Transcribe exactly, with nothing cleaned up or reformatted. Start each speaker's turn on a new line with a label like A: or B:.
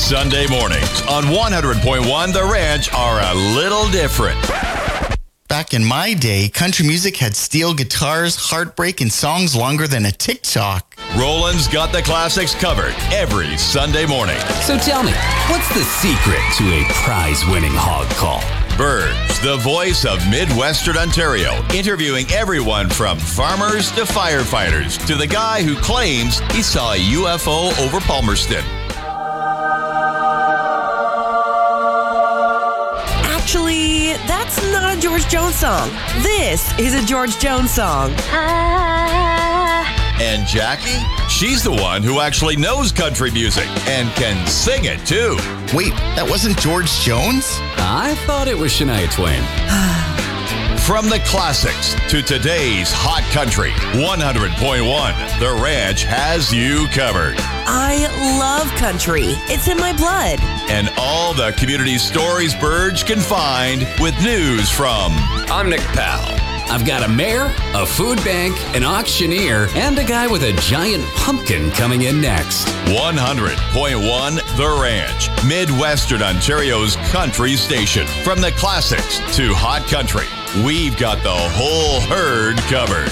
A: Sunday mornings on one hundred point one The Ranch are a little different.
B: Back in my day, country music had steel guitars, heartbreak, and songs longer than a TikTok.
A: Roland's got the classics covered every Sunday morning.
C: So tell me, what's the secret to a prize-winning hog call?
A: Burge, the voice of Midwestern Ontario, interviewing everyone from farmers to firefighters to the guy who claims he saw a U F O over Palmerston.
D: Actually, that's not a George Jones song. This is a George Jones song.
A: And Jackie? She's the one who actually knows country music and can sing it too.
B: Wait, that wasn't George Jones?
C: I thought it was Shania Twain.
A: From the classics to today's hot country, one hundred point one The Ranch has you covered.
D: I love country. It's in my blood.
A: And all the community stories Burge can find with news from...
C: I'm Nick Powell. I've got a mayor, a food bank, an auctioneer, and a guy with a giant pumpkin coming in next.
A: one hundred point one The Ranch, Midwestern Ontario's country station. From the classics to hot country, we've got the whole herd covered.